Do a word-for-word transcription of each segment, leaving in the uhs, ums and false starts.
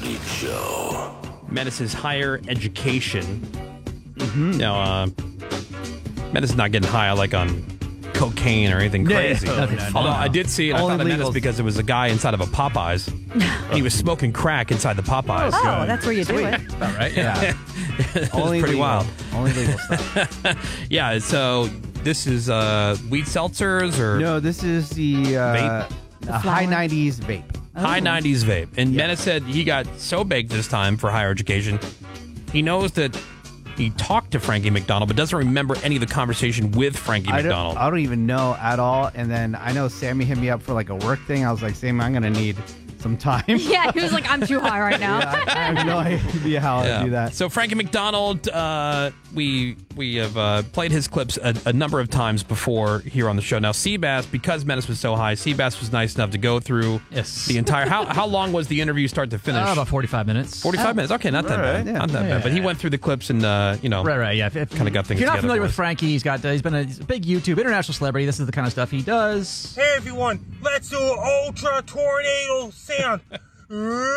Peep Show. Menace's higher education. Mm-hmm. Now, uh, Menace is not getting high like on cocaine or anything crazy. No, no, no, no, Although no. I did see it. I Only thought of Menace legals. because there was a guy inside of a Popeyes. And he was smoking crack inside the Popeyes. Oh, that's where you do it. All right, yeah. It was Only pretty legal. wild. Only legal stuff. Yeah, so this is uh, weed seltzers or No, this is the, uh, Vape? the high nineties vape. high nineties vape. And Menace said he got so baked this time for higher education. He knows that he talked to Frankie McDonald, but doesn't remember any of the conversation with Frankie I McDonald. don't, I don't even know at all. And then I know Sammy hit me up for like a work thing. I was like, Sammy, I'm going to need some time. Yeah, he was like, I'm too high right now. Yeah, I, I have no idea how Yeah. I do that. So Frankie McDonald, uh, we we have uh, played his clips a, a number of times before here on the show. Now, Seabass, because Menace was so high, Seabass was nice enough to go through Yes. the entire. How how long was the interview start to finish? Uh, about forty-five minutes. forty-five minutes. Okay, not that Right. bad. Yeah. Not that Yeah. bad. But he went through the clips and uh, you know, Right, right, yeah. If, if, Kinda got things If you're not together familiar for with us. Frankie, he's got uh, he's been a, he's a big YouTube international celebrity. This is the kind of stuff he does. Hey everyone, let's do an ultra tornado sound. Beware,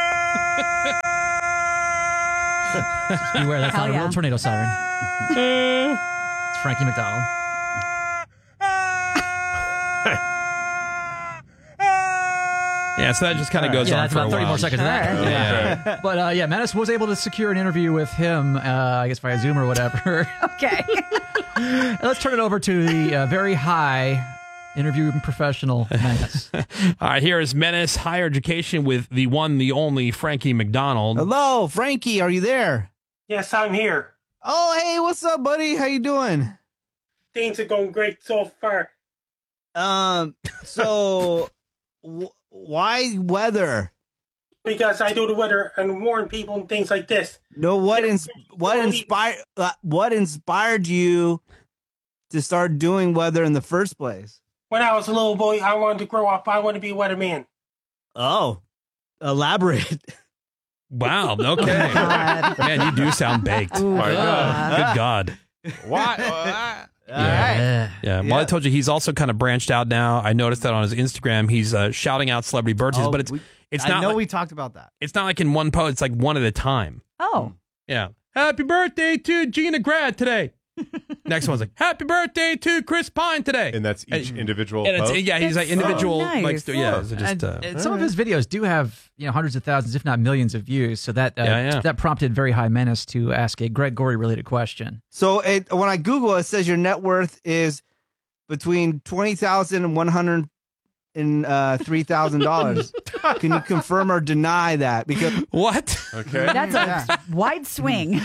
that's Hell not a yeah. real tornado siren. It's Frankie McDonald. yeah. So that just kind of goes Yeah, on that's for a about thirty while. more seconds of that. Sure. Yeah. But uh, yeah, Menace was able to secure an interview with him, uh, I guess via Zoom or whatever. Okay. Let's turn it over to the uh, very high interview professional Menace. All right, here is Menace Higher Education with the one, the only Frankie McDonald. Hello, Frankie. Are you there? Yes, I'm here. Oh, hey, what's up, buddy? How you doing? Things are going great so far. Um, so w- why weather? Because I do the weather and warn people and things like this. No, what ins- what inspired uh, what inspired you to start doing weather in the first place? When I was a little boy, I wanted to grow up. I wanted to be a weatherman. Oh, elaborate. Wow. Okay. God. Man, you do sound baked. Ooh, Good God. God. Why? Yeah. Yeah. Well, I Yeah. told you he's also kind of branched out now. I noticed that on his Instagram, he's uh, shouting out celebrity birthdays, Oh, but it's we- it's I not know like, we talked about that. it's not like in one post. It's like one at a time. Oh. Yeah. Happy birthday to Gina Grad today. Next one's like happy birthday to Chris Pine today. And that's each And- individual And it's, post? yeah, he's like That's so individual. nice. Like, st- yeah. So just and, uh, and some of his videos do have you know hundreds of thousands, if not millions, of views. So that uh, Yeah, yeah. that prompted Very High Menace to ask a Greg Gorey related question. So it, when I Google, it says your net worth is between twenty thousand and one hundred and uh, three thousand dollars. Can you confirm or deny that? Because what? Okay. That's a Yeah. wide swing.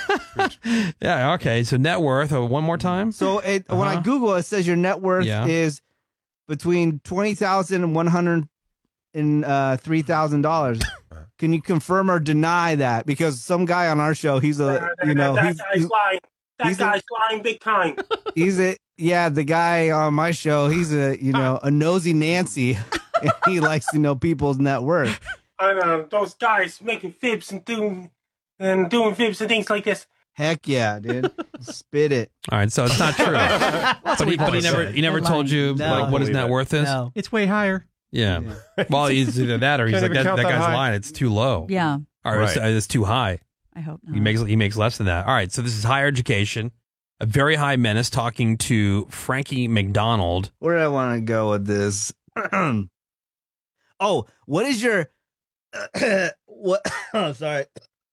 Yeah. Okay. So net worth. Uh, one more time. so it, when I Uh-huh. Google, it says your net worth Yeah. is between twenty thousand and one hundred and uh, three thousand dollars. Can you confirm or deny that? Because some guy on our show, he's a you know that he's guy's he's, lying. That he's a- guy's lying big time. he's a yeah the guy on my show. He's a you know a nosy Nancy. And he likes to know people's net worth. And uh, those guys making fibs and doing and doing fibs and things like this. Heck yeah, dude. Spit it. All right. So it's not true. but he, but he never he never They're told you lying. like what his No. net worth is. No. It's way higher. Yeah. Well, he's either that or he's Can't like even that, count that that guy's high. lying. It's too low. Yeah. Or it's, Right. it's too high. I hope not. He makes he makes less than that. All right. So this is higher education. A very high menace talking to Frankie McDonald. Where do I want to go with this? Oh, what is your what? Oh, sorry.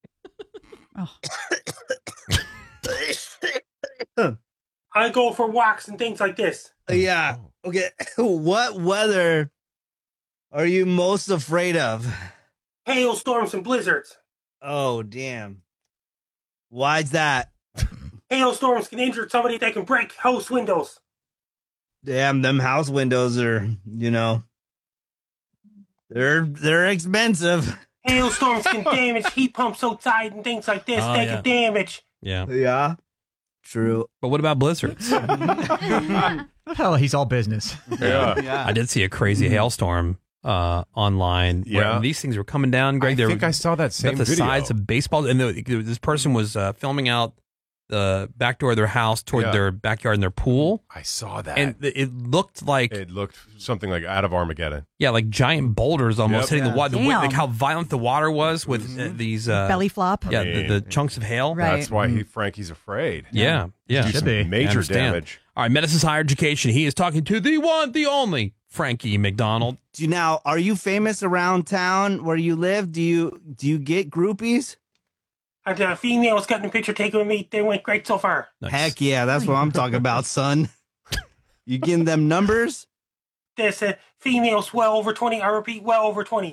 Oh. I go for walks and things like this. Yeah. Okay. What weather are you most afraid of? Hailstorms and blizzards. Oh, damn. Why's that? Hailstorms can injure somebody. They can break house windows. Damn, them house windows are, you know, they're they're expensive. Hailstorms can damage heat pumps outside and things like this. Oh, they yeah. can damage. Yeah. Yeah. True. But what about blizzards? Hell, he's all business. Yeah. Yeah. I did see a crazy hailstorm uh, online. Where Yeah. these things were coming down. Greg, I they think were I saw that same about the video. size of baseball. And the, this person was uh, filming out the back door of their house toward Yeah. their backyard and their pool. I saw that. And th- it looked like it looked something like out of Armageddon. yeah, like giant boulders almost Yep. hitting Yeah. the water. The, way- Damn. like how violent the water was with uh, these uh, Belly flop. Yeah, I the, mean, the chunks of hail. Right. That's why he Frankie's afraid. Yeah, yeah. Do Should some be. I major understand. damage. All right, Menace's Higher Education. He is talking to the one, the only Frankie McDonald. Do you now? Are you famous around town where you live? Do you do you get groupies? And the females got in a picture taken with me. They went great so far. Nice. Heck yeah, that's what I'm talking about, son. You getting them numbers? There's uh, females well over twenty. I repeat, well over twenty.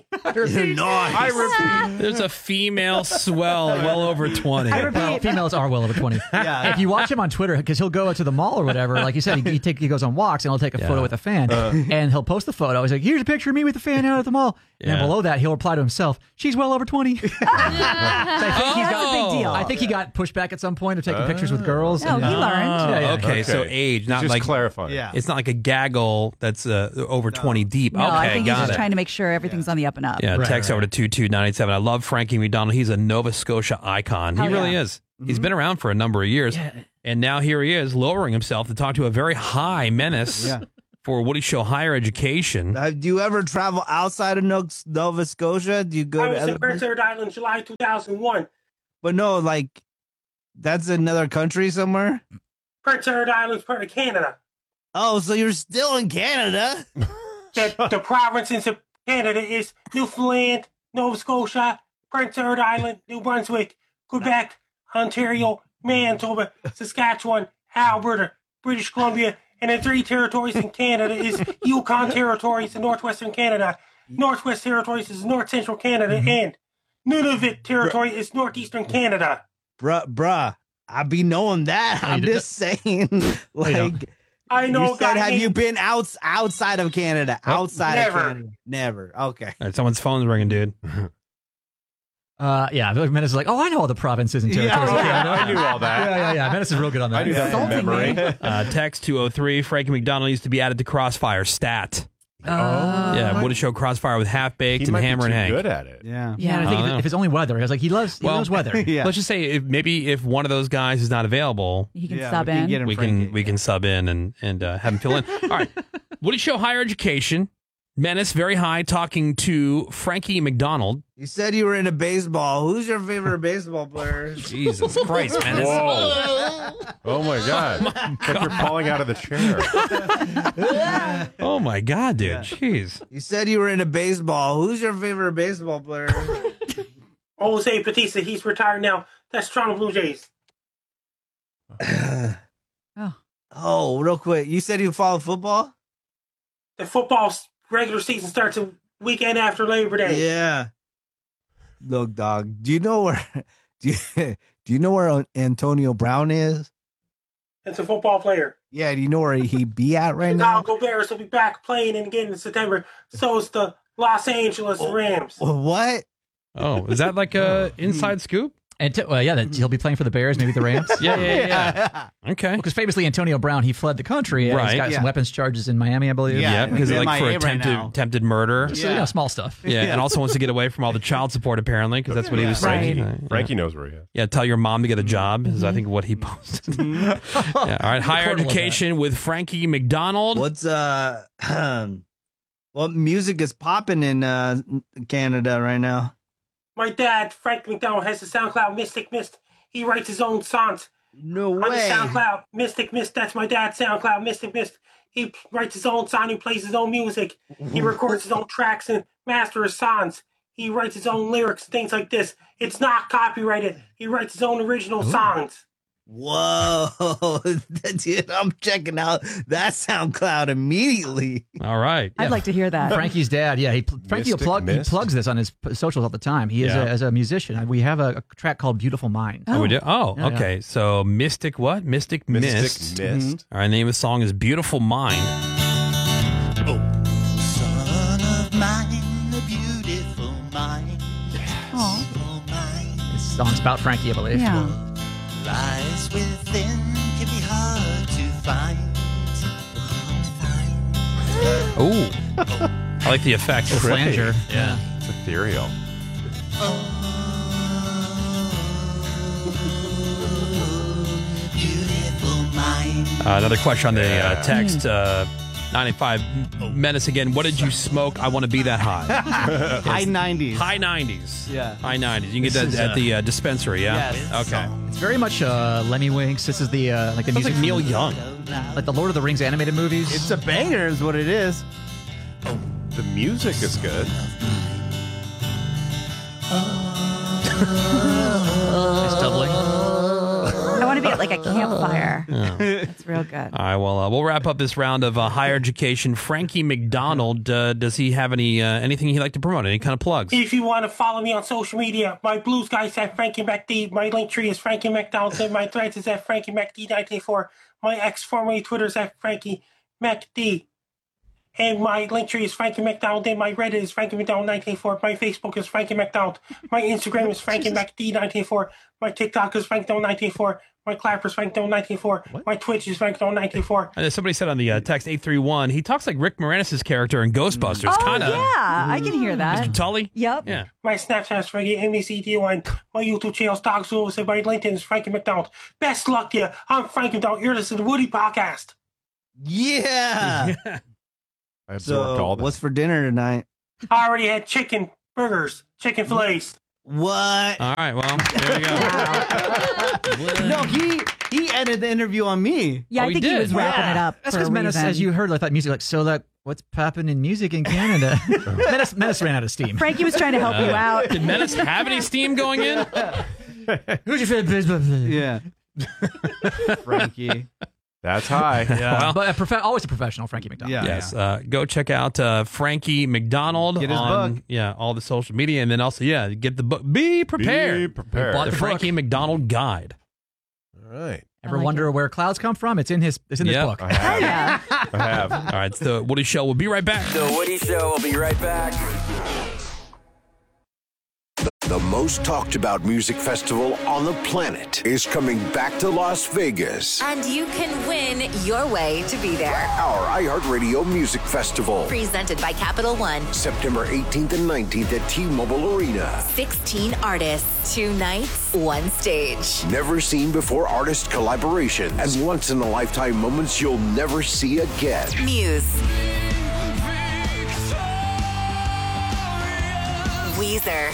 I repeat. There's a female swell well over twenty. I Well, repeat. females are well over twenty. Yeah. If you watch him on Twitter, because he'll go to the mall or whatever, like you said, he, he, take, he goes on walks and he'll take a Yeah. photo with a fan, and he'll post the photo. He's like, "Here's a picture of me with the fan out at the mall." And Yeah. then below that, he'll reply to himself, "She's well over twenty." So I think he's That's got, a big deal. I think he got pushed back at some point of taking pictures with girls. Oh, and, he uh, learned. Yeah, yeah. Okay, so age, not Just like clarifying. Yeah. it's not like a gaggle that's uh, over twenty deep. No, okay, I think he's got just it. trying to make sure everything's on the up and up. Yeah, Right, text right. over to two two nine eight seven. I love Frankie McDonald. He's a Nova Scotia icon. He Hell really yeah. is. He's been around for a number of years. Yeah. And now here he is lowering himself to talk to a very high menace Yeah. for Woody Show Higher Education. Uh, do you ever travel outside of No- Nova Scotia? Do you go I to was other in Prince places? Edward Island, July two thousand one. But no, like that's another country somewhere. Prince Edward Island's part of Canada. Oh, so you're still in Canada? The, the provinces of Canada is Newfoundland, Nova Scotia, Prince Edward Island, New Brunswick, Quebec, Ontario, Manitoba, Saskatchewan, Alberta, British Columbia, and the three territories in Canada is Yukon Territories in northwestern Canada. Northwest Territories is north central Canada, and Nunavut Territory is northeastern Canada. Bruh, bruh, I be knowing that. I'm you just saying, like, don't. I know. you said, guy have you named- been out outside of Canada? Outside never. of Canada, never. Okay. All right, someone's phone's ringing, dude. Uh, yeah, Menace is like, "Oh, I know all the provinces and territories." Yeah, of Canada." I knew all that. Yeah, yeah, yeah. Menace is real good on that. I knew that from Insulting memory. me. Uh, text two oh three. Frankie McDonald needs to be added to Crossfire stat. Uh, Yeah, Woody Show Crossfire with Half Baked He and might Hammer be and too Hank. good at it. Yeah. Yeah, and I think I don't if, if it's only weather, I was like, he loves, he Well, loves weather. Yeah. Let's just say if maybe if one of those guys is not available, He can Yeah, sub we can in. get him we Frankie. can we can sub in and and uh, have him fill in. All right, Woody Show Higher Education. Menace very high talking to Frankie McDonald. You said you were into baseball. Who's your favorite baseball player? Jesus Christ, Menace. Whoa. Oh my God. It's like you're falling out of the chair. Oh my God, dude. Jeez. You said you were into baseball. Who's your favorite baseball player? Jose Batista, he's retired now. That's Toronto Blue Jays. Oh. Oh, real quick. You said you follow football? The football regular season starts a weekend after Labor Day. Yeah. Look, dog. Do you know where? Do you do you know where Antonio Brown is? It's a football player. Yeah. Do you know where he be at right now? Chicago Bears will be back playing again in September. So is the Los Angeles Rams. What? Oh, is that like a inside scoop? And t- well, yeah, that he'll be playing for the Bears, maybe the Rams. Yeah, yeah, yeah. Okay. Because famously, Antonio Brown, he fled the country. and Right. He's got Yeah. some weapons charges in Miami, I believe. Yeah. Yeah, because he's like for M I A right attempted now. attempted murder. So, you know, small stuff. Yeah, and also wants to get away from all the child support apparently because that's what he was saying. Right. Uh, yeah. Frankie knows where he is. Yeah, tell your mom to get a job is I think what he posted. yeah, all right, higher Record all of education with Frankie McDonald. What's uh? What music is popping in uh Canada right now? My dad, Frank McDonald, has the SoundCloud Mystic Mist. He writes his own songs No on the way. SoundCloud Mystic Mist. That's my dad's SoundCloud Mystic Mist. He p- writes his own song. He plays his own music. He records his own tracks and masters his songs. He writes his own lyrics, things like this. It's not copyrighted. He writes his own original songs. Whoa, dude, I'm checking out that SoundCloud immediately. All right. I'd like to hear that. Frankie's dad, yeah, he Frankie will Mystic plug, he Mist? plugs this on his p- socials all the time. He is Yeah. a, as a musician. We have a, a track called "Beautiful Mind." Oh, we do? Oh, Yeah, yeah. okay. So Mystic what? Mystic Mist. Mystic Mist. All right, name of the song is Beautiful Mind. Son of mine, a beautiful mind. Aw. Oh, mine This song's about Frankie, I believe. Yeah. lies within, can be hard to find. Oh, I like the effect. Flanger. Yeah. It's ethereal. Uh, another question on the uh, text. Uh, ninety-five Menace again. What did you smoke? I want to be that high. High nineties. High nineties. Yeah. High nineties. You can get This that is, at uh, the uh, dispensary, yeah? Yes. Okay. It's very much uh, Lemmy Winks. This is the uh, like the Sounds music like Neil from- Young. like the Lord of the Rings animated movies. It's a banger, is what it is. The music is good. It's doubling. I want to be at like a campfire. It's real good. All right, well, uh, we'll wrap up this round of uh, higher education. Frankie McDonald, uh, does he have any uh, anything he'd like to promote? Any kind of plugs? If you want to follow me on social media, my blue sky is at Frankie McD. My link tree is Frankie McDonald. And my threads is at Frankie McD ninety-four. My ex formerly Twitter is at Frankie McD. And my link tree is Frankie McDonald. And my Reddit is Frankie McDonald ninety-four. My Facebook is Frankie McDonald. My Instagram is Frankie McD ninety-four. My TikTok is Frankie McDonald ninety-four. My Clapper is Frankie McDonald ninety-four. My Twitch is Frankie McDonald ninety-four. And somebody said on the uh, text eight three one, he talks like Rick Moranis' character in Ghostbusters. Oh, kind of. yeah. I can hear that. Mister Tully? Yep. Yeah. My Snapchat is Frankie M E C D O N. My YouTube channel is Dogs Rules. And my LinkedIn is Frankie McDonald. Best luck to you. I'm Frankie McDonald. You're listening to the Woody Podcast. Yeah. I absorbed So, all that. what's for dinner tonight? I already had chicken burgers, chicken fillets. What? All right, well, there you go. No, he he ended the interview on me. Yeah, Oh, I he think he did? was wrapping Yeah. it up. That's for because a Menace, reason. as you heard, like that music, like so that what's popping in music in Canada? Menace, Menace ran out of steam. Frankie was trying to help you out. Did Menace have any steam going in? Who's your favorite? Yeah. Frankie. That's high. Yeah, Well- but a prof- always a professional, Frankie McDonald. Yeah. Yes, uh, go check out uh, Frankie McDonald Get his on book. yeah all the social media, and then also yeah get the book. Be prepared. Be prepared. Bought The the Frankie McDonald Guide. All right. Ever I like wonder it. where clouds come from? It's in his. It's in Yep. this book. I have. Yeah. I have. All right, it's the Woody Show. We'll be right back. The Woody Show will be right back. The most talked about music festival on the planet is coming back to Las Vegas. And you can win your way to be there. Our iHeartRadio Music Festival. Presented by Capital One. September eighteenth and nineteenth at T-Mobile Arena. sixteen artists, two nights, one stage. Never seen before artist collaboration and once in a lifetime moments you'll never see again. Muse. Weezer.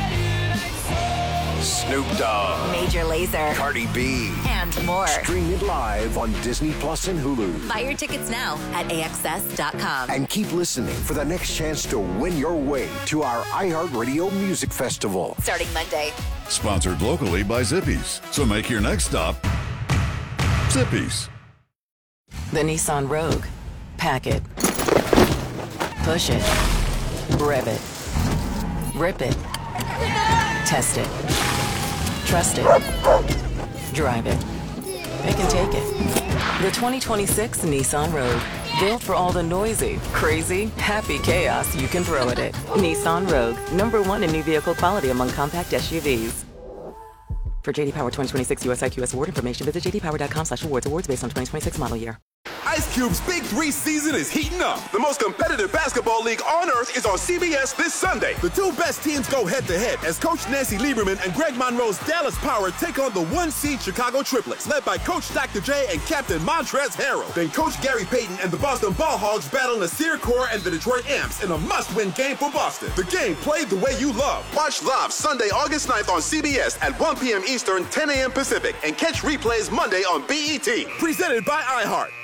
Snoop Dogg. Major Lazer. Cardi B. And more. Stream it live on Disney Plus and Hulu. Buy your tickets now at A X S dot com. And keep listening for the next chance to win your way to our iHeartRadio Music Festival. Starting Monday. Sponsored locally by Zippies. So make your next stop Zippies. The Nissan Rogue. Pack it. Push it. Rev it. Rip it. Test it. Trust it. Drive it. It can take it. The twenty twenty-six Nissan Rogue. Built for all the noisy, crazy, happy chaos you can throw at it. Nissan Rogue. Number one in new vehicle quality among compact S U Vs. For J D Power twenty twenty-six U S I Q S award information, visit j d power dot com slash awards. Awards based on twenty twenty-six model year. Ice Cube's Big Three season is heating up. The most competitive basketball league on earth is on C B S this Sunday. The two best teams go head-to-head as Coach Nancy Lieberman and Greg Monroe's Dallas Power take on the one-seed Chicago Triplets, led by Coach Doctor J and Captain Montrezl Harrell. Then Coach Gary Payton and the Boston Ball Hogs battle Nasir Kaur and the Detroit Amps in a must-win game for Boston. The game played the way you love. Watch live Sunday, August ninth on C B S at one p.m. Eastern, ten a.m. Pacific, and catch replays Monday on B E T. Presented by iHeart.